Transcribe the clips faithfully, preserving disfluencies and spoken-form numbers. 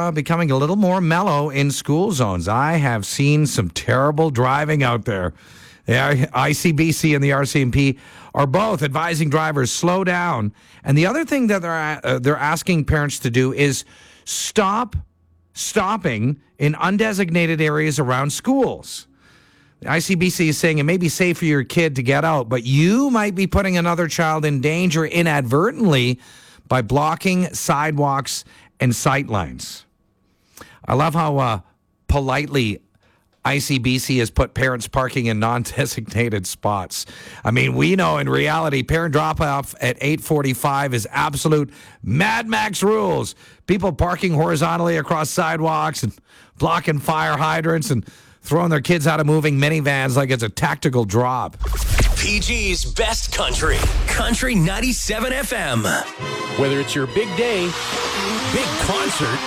uh, becoming a little more mellow in school zones. I have seen some terrible driving out there. The I C B C and the R C M P are both advising drivers slow down. And the other thing that they're uh, they're asking parents to do is stop stopping in undesignated areas around schools. The I C B C is saying it may be safe for your kid to get out, but you might be putting another child in danger inadvertently by blocking sidewalks and sight lines. I love how uh, politely I C B C has put parents parking in non-designated spots. I mean, we know in reality, parent drop-off at eight forty-five is absolute Mad Max rules. People parking horizontally across sidewalks and blocking fire hydrants and throwing their kids out of moving minivans like it's a tactical drop. P G's Best Country, Country ninety-seven F M. Whether it's your big day, big concert,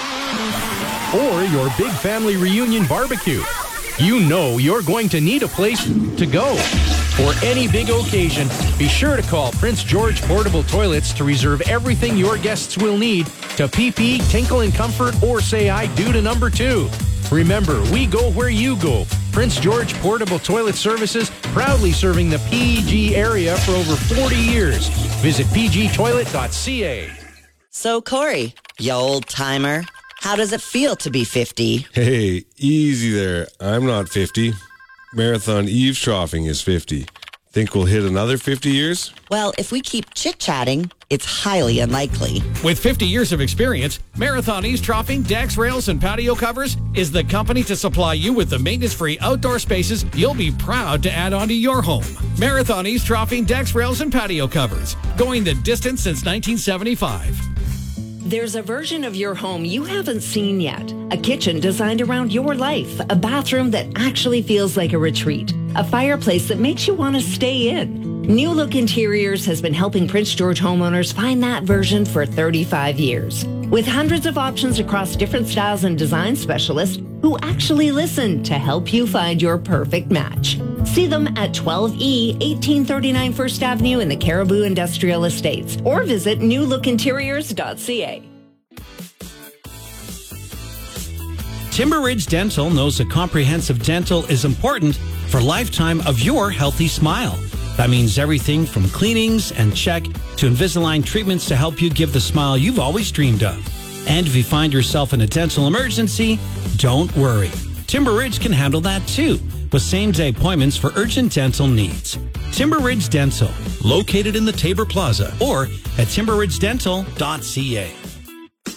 or your big family reunion barbecue, you know you're going to need a place to go. For any big occasion, be sure to call Prince George Portable Toilets to reserve everything your guests will need to pee-pee, tinkle in comfort, or say I do to number two. Remember, we go where you go. Prince George Portable Toilet Services, proudly serving the P G area for over forty years. Visit p g toilet dot c a. So, Corey, you old timer, how does it feel to be fifty? Hey, easy there. I'm not fifty. Marathon eavesdropping is fifty. Think we'll hit another fifty years? Well, if we keep chit-chatting, it's highly unlikely. With fifty years of experience, Marathon Eavesdropping, decks, rails, and patio covers is the company to supply you with the maintenance-free outdoor spaces you'll be proud to add onto your home. Marathon Eavesdropping, decks, rails, and patio covers. Going the distance since nineteen seventy-five. There's a version of your home you haven't seen yet. A kitchen designed around your life. A bathroom that actually feels like a retreat. A fireplace that makes you want to stay in. New Look Interiors has been helping Prince George homeowners find that version for thirty-five years. With hundreds of options across different styles and design specialists who actually listen to help you find your perfect match. See them at twelve E, eighteen thirty-nine First Avenue in the Caribou Industrial Estates, or visit new look interiors dot c a. Timber Ridge Dental knows that comprehensive dental is important for a lifetime of your healthy smile. That means everything from cleanings and check to Invisalign treatments to help you give the smile you've always dreamed of. And if you find yourself in a dental emergency, don't worry. Timber Ridge can handle that too, with same-day appointments for urgent dental needs. Timber Ridge Dental, located in the Tabor Plaza or at timber ridge dental dot c a.